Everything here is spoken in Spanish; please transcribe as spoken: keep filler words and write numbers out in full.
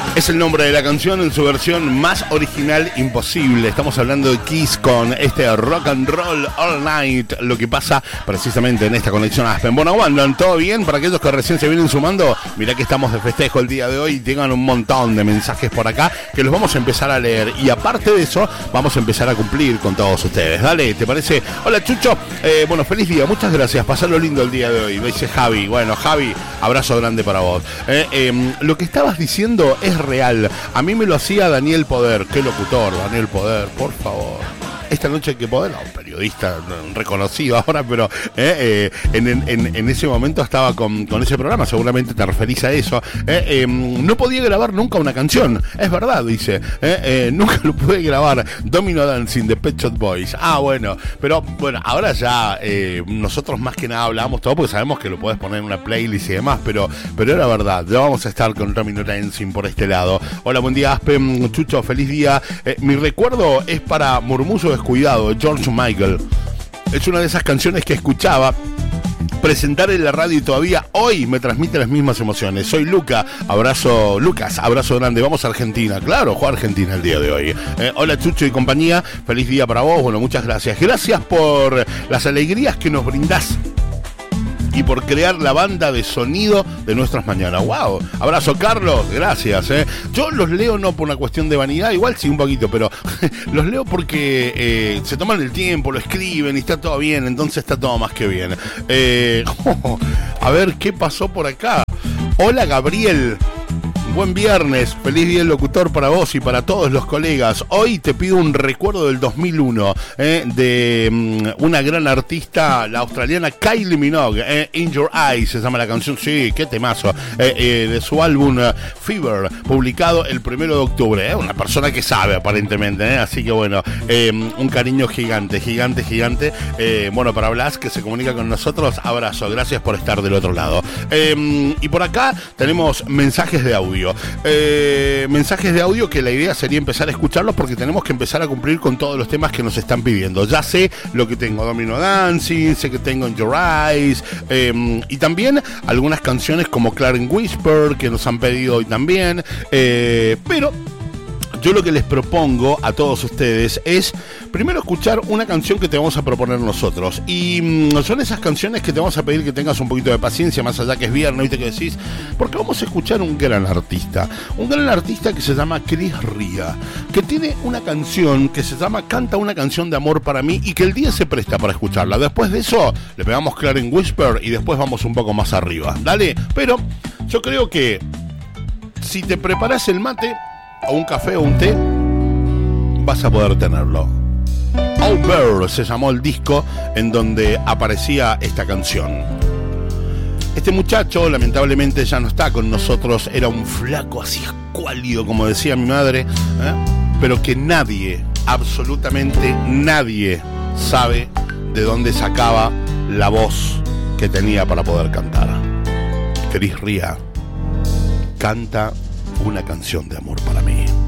Es el nombre de la canción en su versión más original imposible. Estamos hablando de Kiss con este Rock and Roll All Night. Lo que pasa precisamente en esta conexión a Aspen. Bueno, ¿andan todo bien? Para aquellos que recién se vienen sumando, mirá que estamos de festejo el día de hoy y tengan un montón de mensajes por acá que los vamos a empezar a leer. Y aparte de eso, vamos a empezar a cumplir con todos ustedes. Dale, ¿te parece? Hola, Chucho. Eh, bueno, feliz día. Muchas gracias. Pasarlo lindo el día de hoy. Lo dice Javi. Bueno, Javi, abrazo grande para vos. Eh, eh, lo que estabas diciendo es real. A mí me lo hacía Daniel Poder. Qué locutor, Daniel Poder, por favor. Esta noche hay que poder, no, un periodista reconocido ahora, pero eh, eh, en, en, en ese momento estaba con, con ese programa, seguramente te referís a eso. Eh, eh, no podía grabar nunca una canción, es verdad, dice. Eh, eh, nunca lo pude grabar. Domino Dancing de Pet Shop Boys. Ah, bueno, pero bueno, ahora ya eh, nosotros más que nada hablábamos todo porque sabemos que lo puedes poner en una playlist y demás, pero, pero era verdad. Ya vamos a estar con Domino Dancing por este lado. Hola, buen día, Aspen, Chucho, feliz día. Eh, mi recuerdo es para Murmullo Descuidado, George Michael. Es una de esas canciones que escuchaba presentar en la radio y todavía hoy me transmite las mismas emociones. Soy Luca, abrazo, Lucas, abrazo grande. Vamos a Argentina, claro, juega Argentina el día de hoy. Eh, hola, Chucho y compañía, feliz día para vos. Bueno, muchas gracias. Gracias por las alegrías que nos brindás y por crear la banda de sonido de nuestras mañanas. ¡Wow! Abrazo, Carlos, gracias. ¿eh? Yo los leo no por una cuestión de vanidad, igual sí un poquito, pero los leo porque eh, se toman el tiempo, lo escriben y está todo bien, entonces está todo más que bien. Eh, oh, a ver, ¿qué pasó por acá? Hola, Gabriel. Buen viernes, feliz día del locutor para vos y para todos los colegas. Hoy te pido un recuerdo del dos mil uno eh, de um, una gran artista, la australiana Kylie Minogue, eh, In Your Eyes se llama la canción, sí, qué temazo, eh, eh, de su álbum uh, Fever, publicado el primero de octubre. Eh, una persona que sabe aparentemente, eh, así que bueno, eh, un cariño gigante, gigante, gigante. Eh, bueno, para Blas, que se comunica con nosotros, abrazo, gracias por estar del otro lado. Eh, y por acá tenemos mensajes de audio. Eh, mensajes de audio que la idea sería empezar a escucharlos porque tenemos que empezar a cumplir con todos los temas que nos están pidiendo. Ya sé lo que tengo, Domino Dancing, sé que tengo In Your Eyes, eh, y también algunas canciones como Clarence Whisper que nos han pedido hoy también, eh, pero yo lo que les propongo a todos ustedes es primero escuchar una canción que te vamos a proponer nosotros. Y mmm, son esas canciones que te vamos a pedir que tengas un poquito de paciencia, más allá que es viernes, ¿viste que decís? Porque vamos a escuchar un gran artista. Un gran artista que se llama Chris Ria, que tiene una canción que se llama Canta una canción de amor para mí y que el día se presta para escucharla. Después de eso, le pegamos Clarence Whisper y después vamos un poco más arriba. Dale, pero yo creo que si te preparas el mate o un café o un té, vas a poder tenerlo. Over se llamó el disco en donde aparecía esta canción. Este muchacho lamentablemente ya no está con nosotros. Era un flaco así escuálido, como decía mi madre, ¿eh? Pero que nadie, absolutamente nadie sabe de dónde sacaba la voz que tenía para poder cantar. Chris Ria, Canta una canción de amor para mí.